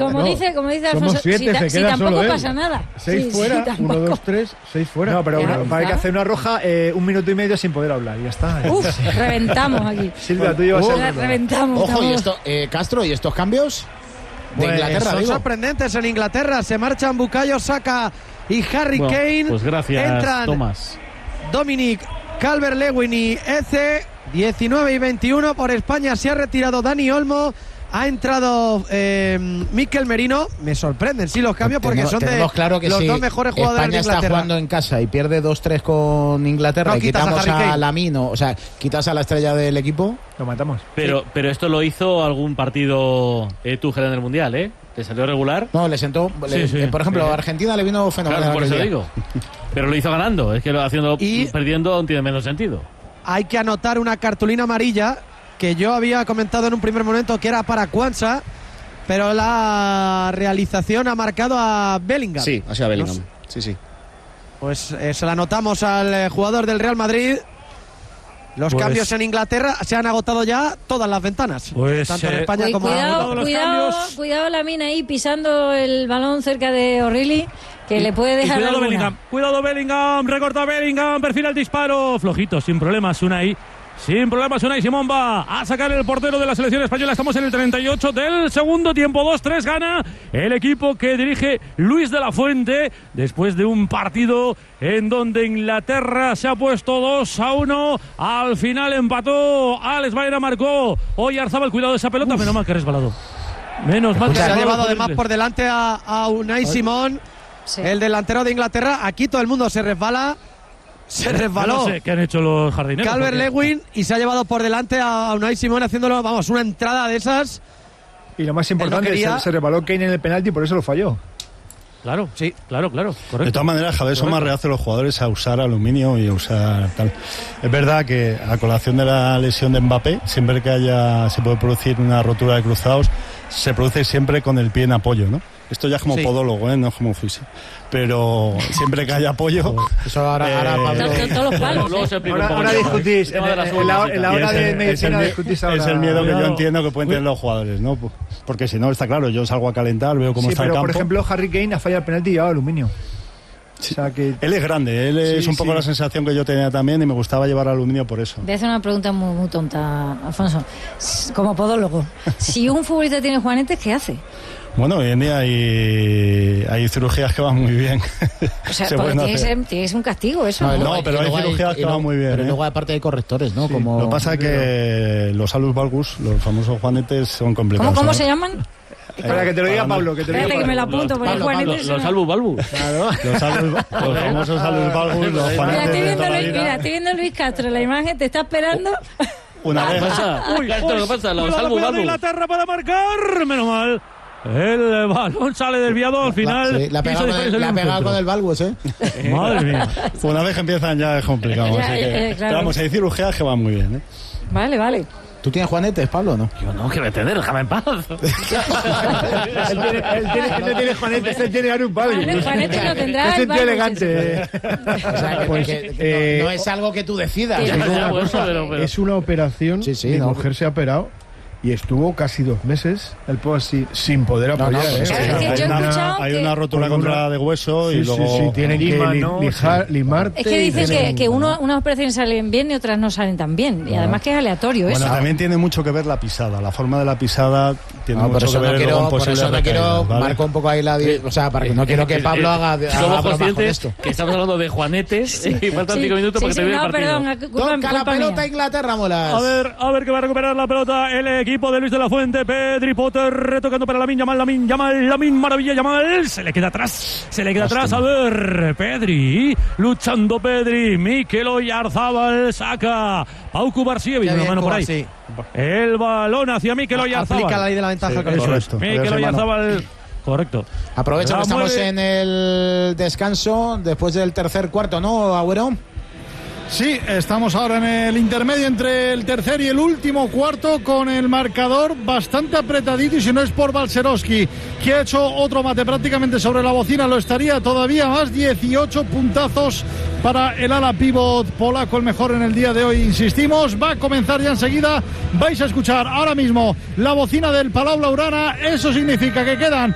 como dice Alfonso, si tampoco pasa nada. 6 fuera, 1, 2, 3, 6 fuera. No, pero hay que hacer una roja 1 minuto y medio sin poder hablar, y ya está. Reventamos aquí. Silvia, tú llevas el reventamos. Ojo, y esto, Castro, ¿y estos cambios de Inglaterra? Son sorprendentes en Inglaterra. Se marchan Bukayo Saka y Harry Kane. Pues gracias, entran Tomás. Dominic Calvert-Lewin y Eze. 19 y 21 por España. Se ha retirado Dani Olmo. Ha entrado Mikel Merino. Me sorprenden, sí, los cambios, porque son claro que los dos mejores jugadores España de Inglaterra. está jugando en casa y pierde 2-3 con Inglaterra, y quitamos a Lamino, o sea, quitas a la estrella del equipo, lo matamos. Pero esto lo hizo algún partido Tuchel en el Mundial, ¿eh? ¿Le salió regular? No, le sentó. Por ejemplo, a Argentina le vino fenomenal. Claro, por eso digo. Pero lo hizo ganando. Es que perdiendo aún tiene menos sentido. Hay que anotar una cartulina amarilla que yo había comentado en un primer momento que era para Quansah, pero la realización ha marcado a Bellingham. Sí, ha sido a Bellingham. Sí. Pues se la anotamos al jugador del Real Madrid. Los cambios en Inglaterra, se han agotado ya todas las ventanas. Tanto en España como cuidado la mina ahí pisando el balón cerca de O'Reilly, que le puede dejar. Cuidado Bellingham, recorta Bellingham, perfila el disparo. Flojito, sin problemas, Unai. Sin problemas, Unai Simón va a sacar el portero de la selección española. Estamos en el 38 del segundo tiempo. 2-3 gana el equipo que dirige Luis de la Fuente, después de un partido en donde Inglaterra se ha puesto 2-1. Al final empató, Alex Baena marcó. Oyarzábal, cuidado de esa pelota. Menos mal que ha resbalado. Menos mal que se ha llevado además por delante a Unai Simón, el delantero de Inglaterra. Aquí todo el mundo se resbala. Se resbaló. No sé qué han hecho los jardineros. Calvert-Lewin, y se ha llevado por delante a Unai Simón haciéndolo, una entrada de esas. Y lo más importante, se resbaló Kane en el penalti y por eso lo falló. Claro, sí, claro, correcto. De todas maneras, Javier, son más reacios los jugadores a usar aluminio y a usar tal. Es verdad que a colación de la lesión de Mbappé, siempre que se puede producir una rotura de cruzados, se produce siempre con el pie en apoyo, ¿no? Esto ya es como podólogo, no es como fisio. Pero siempre que haya apoyo. Eso ahora todos los palos. Ahora discutís. En la hora de medicina discutís ahora. Es el miedo que yo entiendo que pueden tener los jugadores, ¿no? Porque si no, está claro, yo salgo a calentar, veo cómo está el campo. Por ejemplo, Harry Kane ha fallado el penalti y llevaba aluminio. Sí. O sea que él es grande, es un poco la sensación que yo tenía también, y me gustaba llevar aluminio por eso. Voy a hacer una pregunta muy tonta, Alfonso. Como podólogo, si un futbolista tiene juanetes, ¿qué hace? Bueno, hoy en día hay cirugías que van muy bien. O sea, tiene que ser un castigo eso. No, pero hay cirugías que van muy bien. Pero luego aparte hay correctores, ¿no? Sí. Lo que pasa es que los alus valgus, los famosos juanetes, son complicados. ¿Cómo se llaman? Espera, que te lo diga Pablo. Espérate que me lo apunto. Los albus valgus. Claro. Los famosos alus valgus, los juanetes. Mira, estoy viendo a Luis Castro, la imagen te está esperando. Una vez. ¿Qué pasa? Los albus valgus. Inglaterra para marcar, menos mal. El balón sale desviado al final. Sí, la ha pegado con el valgus, Madre mía. Una vez que empiezan ya es complicado. Claro. Pero vamos, hay cirugías que van muy bien, Vale. ¿Tú tienes juanetes, Pablo, o no? Yo no, que me tener, déjame en paz. Él no tiene juanetes, él tiene Arun Pablo. Juanetes no tendrá. Es un tío elegante. O sea, no es algo que tú decidas. Es una operación. Mi mujer se ha operado y estuvo casi 2 meses sin poder apoyar. Hay una rotura de hueso y luego tienen que limarte. Es que dicen que unas operaciones salen bien y otras no salen tan bien, y además que es aleatorio eso. Bueno, también tiene mucho que ver la pisada, la forma de la pisada tiene mucho que ver con por eso no quiero marco un poco ahí o sea, para que no quiero que Pablo haga somos conscientes que estamos hablando de juanetes y faltan 5 minutos para que termine el partido. Toca la pelota Inglaterra, Molas. A ver que va a recuperar la pelota el equipo de Luis de la Fuente. Pedri, Potter retocando para Lamine Yamal, maravilla Yamal, se le queda atrás. A ver, Pedri, luchando Pedri, Mikel Oyarzábal saca Pau Cubarsí, una mano por ahí. Sí. El balón hacia Mikel Oyarzábal. Aplica la ley de la ventaja con eso. Mikel Oyarzábal. Correcto. Aprovecha que estamos en el descanso después del tercer cuarto, ¿no, Agüero? Sí, estamos ahora en el intermedio entre el tercer y el último cuarto, con el marcador bastante apretadito, y si no es por Balcerowski, que ha hecho otro mate prácticamente sobre la bocina, lo estaría todavía más. 18 puntazos para el ala pívot polaco, el mejor en el día de hoy, insistimos. Va a comenzar ya enseguida, vais a escuchar ahora mismo la bocina del Palau Blaugrana. Eso significa que quedan